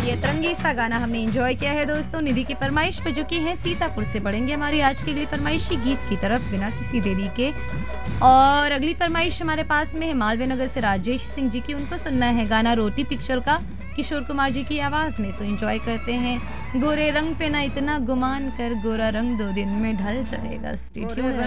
ये तरंगी सा गाना हमने एंजॉय किया है दोस्तों निधि की फरमाइश पे, जो कि है सीतापुर से। बढ़ेंगे हमारी आज के लिए फरमाइशी गीत की तरफ बिना किसी देरी के। और अगली फरमाइश हमारे पास में है मालवीय नगर से राजेश सिंह जी की। उनको सुनना है गाना रोटी पिक्चर का, किशोर कुमार जी की आवाज में। सो एंजॉय करते हैं। गोरे रंग पे ना इतना गुमान कर, गोरा रंग 2 दिन में ढल जाएगा। स्टेडियो